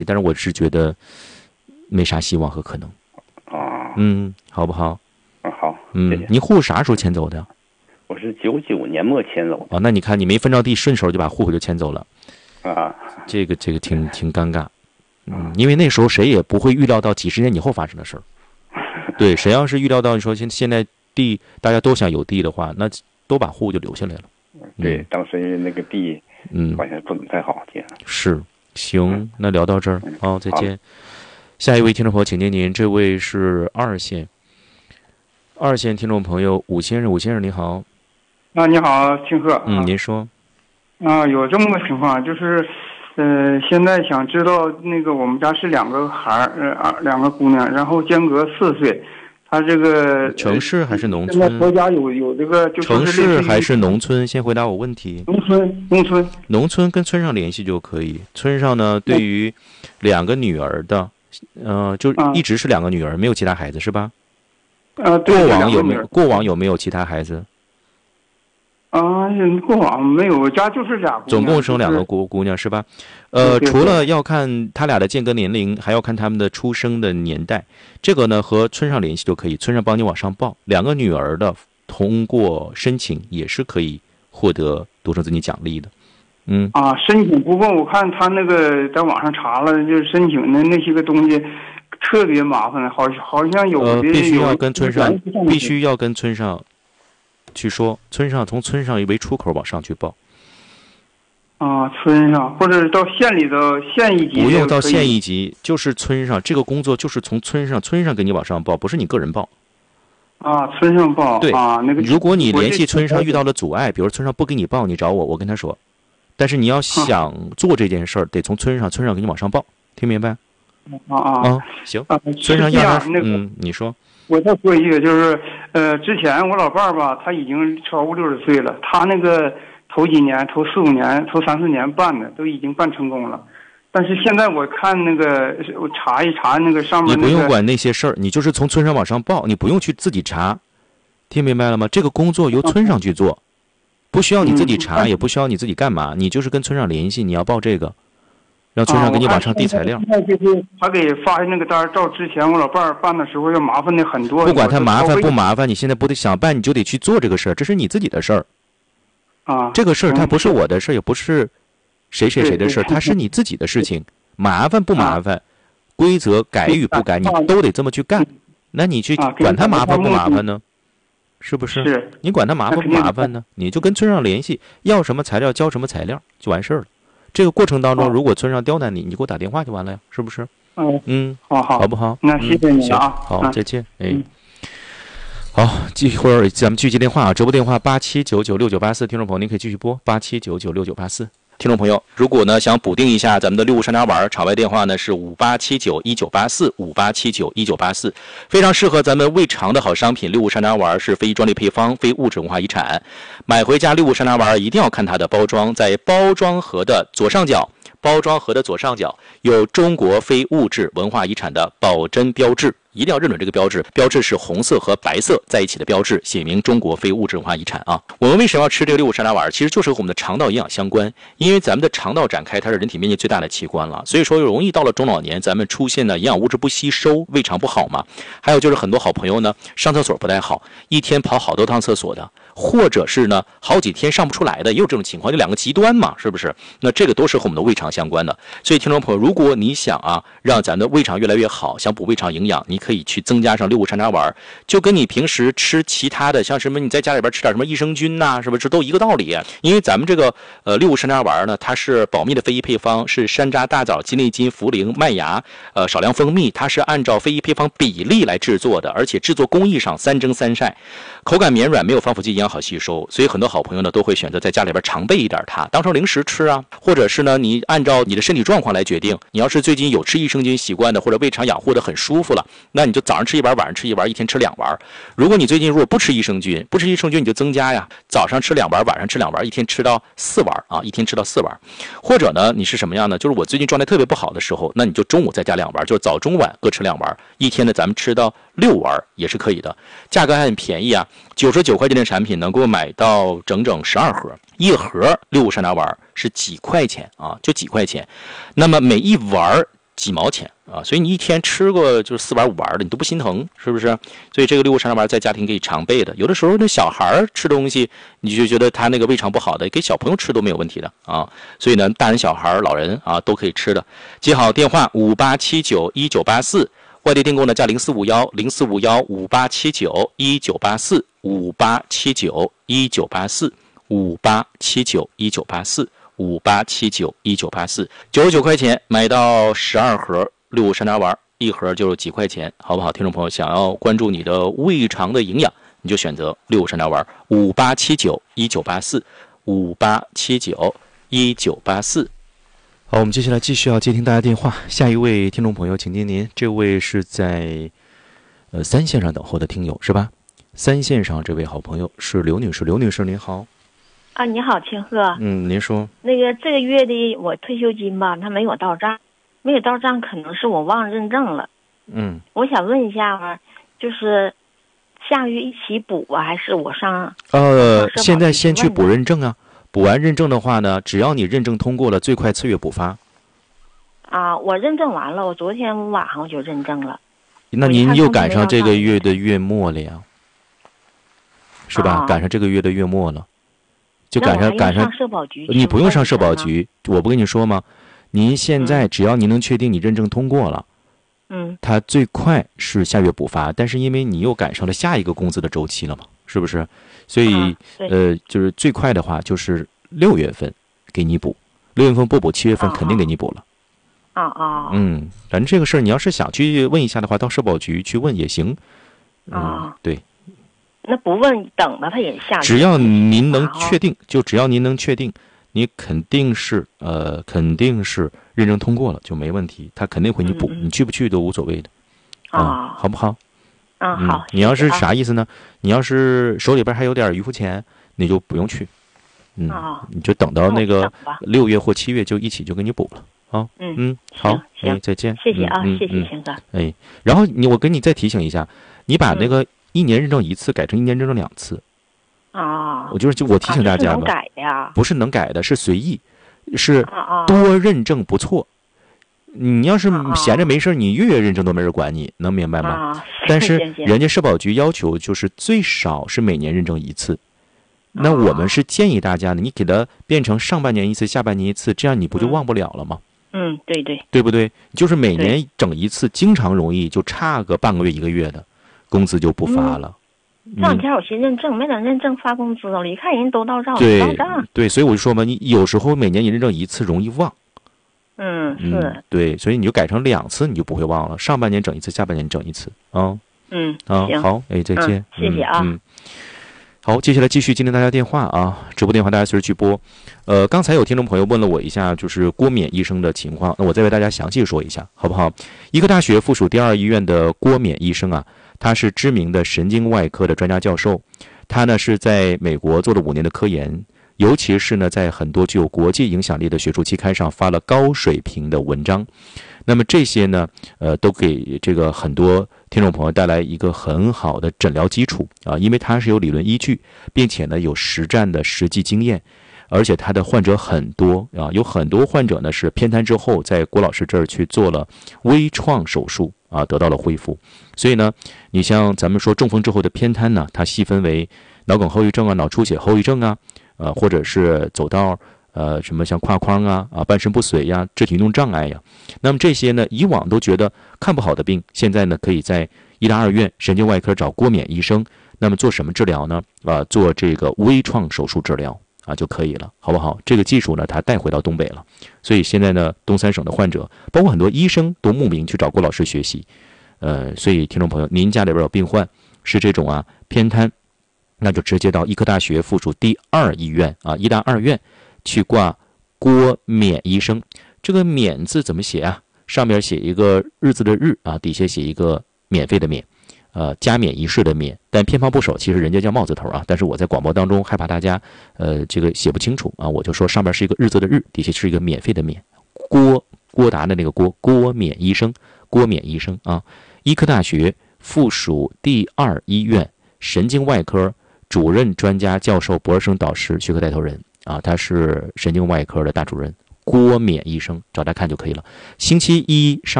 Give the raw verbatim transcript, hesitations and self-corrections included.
但是我是觉得没啥希望和可能。 啊， 嗯，好不好？ 啊好， 嗯， 谢谢。 你户啥时候迁走的？ 我是九九年末迁走的。 哦，那你看你没分着地，顺手就把户口就迁走了， 啊， 这个这个挺挺尴尬。嗯，因为那时候谁也不会预料到几十年以后发生的事儿。对，谁要是预料到你说现现在地大家都想有地的话，那都把户就留下来了。 对， 嗯当时那个地， 嗯， 好像不怎么太好接。 是，行，那聊到这儿，好，再见。 好下一位听众朋友，请接您，这位是二线，二线听众朋友武先生，武先生你好。 啊，你好，庆贺。 嗯，您说。 啊，有这么个情况，就是，呃，现在想知道那个我们家是两个孩儿，呃，二两个姑娘，然后间隔四岁，他这个城市还是农村？ 现在国家有有这个就城市还是农村？先回答我问题。 农村，农村， 农村跟村上联系就可以。村上呢，对于两个女儿的，呃，就一直是两个女儿，没有其他孩子是吧？ 呃，对。 过往有没有？过往有没有其他孩子？ 啊，过往没有，家就是俩姑娘。 总共生两个姑姑娘是吧？呃，除了要看他俩的间隔年龄，还要看他们的出生的年代。这个呢，和村上联系就可以，村上帮你往上报。两个女儿的，通过申请也是可以获得独生子女奖励的。嗯。 啊，申请不过我看他那个在网上查了，就是申请的那些个东西特别麻烦，好好像有的、 呃、必须要跟村上，必须要跟村上。去说村上，从村上为出口往上去报啊，村上或者到县里的县一级， 不用到县一级，就是村上。这个工作就是从村上，村上给你往上报，不是你个人报啊。村上报对啊，那个如果你联系村上遇到了阻碍，比如村上不给你报，你找我，我跟他说。但是你要想做这件事儿，得从村上，村上给你往上报，听明白？ 啊啊啊，行啊， 村上要他那个， 嗯，你说。 我再说一个，就是呃，之前我老伴儿吧，他已经超过六十岁了，他那个头几年、头四五年、头三四年办的都已经办成功了，但是现在我看那个，我查一查那个上面、那个， 你不用管那些事儿，你就是从村上往上报，你不用去自己查，听明白了吗？这个工作由村上去做，不需要你自己查， 嗯、 也不需要你自己干嘛，你就是跟村上联系，你要报这个。让村上给你往上递材料。 现在就是他给发的那个单，照之前我老伴儿办的时候要麻烦的很多。 不管他麻烦不麻烦，你现在不得想办，你就得去做这个事儿，这是你自己的事儿。 啊， 这个事儿它不是我的事儿，也不是谁谁谁的事儿，它是你自己的事情。麻烦不麻烦，规则改与不改，你都得这么去干。那你去管他麻烦不麻烦呢？是不是？ 是。 你管他麻烦不麻烦呢？你就跟村上联系，要什么材料交什么材料就完事儿了。这个过程当中，如果村上刁难你，你给我打电话就完了呀，是不是？ 嗯嗯， 好好， 好不好？ 那谢谢你啊， 好，再见，哎，好，一会儿咱们继续接电话啊，直播电话八七九九六九八四，听众朋友您可以继续拨八七九九六九八四。听众朋友，如果呢想补丁一下咱们的六物山楂丸，场外电话呢是五八七九一九八四五八七九一九八四，非常适合咱们胃肠的好商品。六物山楂丸是非专利配方，非物质文化遗产。买回家六物山楂丸一定要看它的包装，在包装盒的左上角，包装盒的左上角有中国非物质文化遗产的保真标志。一定要认准这个标志，标志是红色和白色在一起的标志，写明中国非物质文化遗产啊。我们为什么要吃这个六物山楂丸？其实就是和我们的肠道营养相关，因为咱们的肠道展开，它是人体面积最大的器官了，所以说容易到了中老年，咱们出现的营养物质不吸收，胃肠不好嘛。还有就是很多好朋友呢，上厕所不太好，一天跑好多趟厕所的，或者是呢好几天上不出来的，也有这种情况，就两个极端嘛，是不是？那这个都是和我们的胃肠相关的。所以听众朋友，如果你想啊让咱的胃肠越来越好，想补胃肠营养，你可以去增加上六物山楂丸，就跟你平时吃其他的，像什么你在家里边吃点什么益生菌呐、啊，是不是都一个道理？因为咱们这个呃六物山楂丸呢，它是保密的非遗配方，是山楂、大枣、鸡内金、茯苓、麦芽，呃少量蜂蜜，它是按照非遗配方比例来制作的，而且制作工艺上三蒸三晒，口感绵软，没有防腐剂，营养好吸收，所以很多好朋友呢都会选择在家里边常备一点它，当成零食吃啊，或者是呢你按照你的身体状况来决定，你要是最近有吃益生菌习惯的，或者胃肠养护的很舒服了，那你就早上吃一丸，晚上吃一丸，一天吃两丸。如果你最近如果不吃益生菌，不吃益生菌你就增加呀，早上吃两丸，晚上吃两丸，一天吃到四丸啊，一天吃到四丸。或者呢你是什么样呢？就是我最近状态特别不好的时候，那你就中午再加两丸，就是早中晚各吃两丸，一天呢咱们吃到六丸也是可以的，价格还很便宜啊，九十九块钱的产品能够买到整整十二盒，一盒六物山楂丸是几块钱啊，就几块钱。那么每一丸几毛钱啊，所以你一天吃个就是四碗五碗的，你都不心疼，是不是？所以这个六物山楂丸在家庭可以常备的。有的时候那小孩吃东西，你就觉得他那个胃肠不好的，给小朋友吃都没有问题的啊。所以呢，大人小孩老人啊都可以吃的。记好电话五八七九一九八四，外地订购呢加零四五幺零四五幺五八七九一九八四五八七九一九八四五八七九一九八四。五八七九一九八四，九十九块钱买到十二盒六物山楂丸，一盒就是几块钱，好不好？听众朋友，想要关注你的胃肠的营养，你就选择六物山楂丸。五八七九一九八四，五八七九一九八四。好，我们接下来继续要接听大家电话。下一位听众朋友，请接您。这位是在呃三线上等候的听友是吧？三线上这位好朋友是刘女士，刘女士您好。 啊，你好，清鹤。 嗯，您说。 那个这个月的我退休金吧，它没有到账，没有到账，可能是我忘了认证了。 嗯， 我想问一下吧，就是下个月一起补啊，还是我上？ 呃，现在先去补认证啊。补完认证的话呢，只要你认证通过了，最快次月补发。 啊，我认证完了，我昨天晚上我就认证了。 那您又赶上这个月的月末了呀，是吧？ 啊、 赶上这个月的月末了。就赶上赶上社保局， 你不用上社保局，我不跟你说吗？您现在只要您能确定你认证通过了， 嗯， 它最快是下月补发，但是因为你又赶上了下一个工资的周期了嘛，是不是？所以、 啊、 呃，就是最快的话就是六月份给你补，六月份不补，七月份肯定给你补了。 啊啊， 嗯，反正这个事儿你要是想去问一下的话，到社保局去问也行。嗯、 啊， 对。 那不问等了，他也下。 只要您能确定，就只要您能确定，你肯定是呃肯定是认证通过了就没问题，他肯定会你补， 嗯嗯你去不去都无所谓的。 啊、 嗯，好不好？ 嗯，好。 你要是啥意思呢？你要是手里边还有点余富钱，你就不用去。嗯， 啊、 你就等到那个六月或七月就一起就给你补了啊。 嗯嗯，好， 行， 哎，再见。 谢谢啊， 嗯、 谢谢先生。 哎，然后你我跟你再提醒一下，你把那个。一年认证一次改成一年认证两次， 啊， 我就是就我提醒大家吧， 啊、是能改的呀， 不是能改的，是随意，是啊多认证不错。你要是闲着没事，你月月认证都没人管你，能明白吗？ 啊、 但是人家社保局要求就是最少是每年认证一次， 啊、 那我们是建议大家呢，你给它变成上半年一次，下半年一次，这样你不就忘不了了吗？ 嗯，对对， 对不对？就是每年整一次，经常容易就差个半个月一个月的。工资就不发了。 嗯、这两天我寻认证，没等认证发工资了，一看人都到账， 对到账。 对，所以我就说嘛，你有时候每年你认证一次容易忘。 嗯，是。 嗯、对，所以你就改成两次，你就不会忘了。上半年整一次，下半年整一次啊。 嗯啊，好，哎，再见、 嗯，谢谢啊。 嗯。好，接下来继续接听大家电话啊，直播电话大家随时去拨。呃，刚才有听众朋友问了我一下，就是郭冕医生的情况，那我再为大家详细说一下，好不好？医科大学附属第二医院的郭冕医生啊。他是知名的神经外科的专家教授，他呢是在美国做了五年的科研，尤其是呢在很多具有国际影响力的学术期刊上发了高水平的文章。那么这些呢，呃，都给这个很多听众朋友带来一个很好的诊疗基础啊，因为它是有理论依据，并且呢有实战的实际经验，而且他的患者很多啊，有很多患者呢是偏瘫之后在郭老师这儿去做了微创手术。啊，得到了恢复，所以呢，你像咱们说中风之后的偏瘫呢，它细分为脑梗后遗症啊、脑出血后遗症啊，呃，或者是走道呃什么像胯框啊、啊半身不遂呀、肢体运动障碍呀，那么这些呢，以往都觉得看不好的病，现在呢可以在医大二院神经外科找郭冕医生，那么做什么治疗呢？啊，做这个微创手术治疗。啊就可以了，好不好？这个技术呢，它带回到东北了，所以现在呢，东三省的患者，包括很多医生都慕名去找郭老师学习。呃，所以听众朋友，您家里边有病患是这种啊偏瘫，那就直接到医科大学附属第二医院啊，医大二院去挂郭冕医生。这个冕字怎么写啊？上面写一个日字的日啊，底下写一个免费的免。呃，加冕仪式的冕，但偏旁部首其实人家叫帽字头啊，但是我在广播当中害怕大家呃这个写不清楚啊，我就说上面是一个日字的日，底下是一个免费的免。郭郭达的那个郭，郭冕医生，郭冕医生啊，医科大学附属第二医院神经外科主任专家教授博士生导师学科带头人啊，他是神经外科的大主任郭冕医生，找他看就可以了。星期一上